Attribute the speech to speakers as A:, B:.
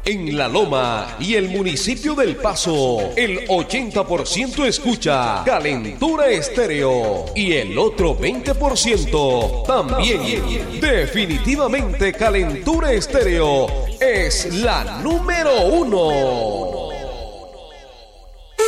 A: En La Loma y el municipio del Paso, el 80% escucha Calentura Estéreo y el otro 20% también. Definitivamente Calentura Estéreo es la número 1.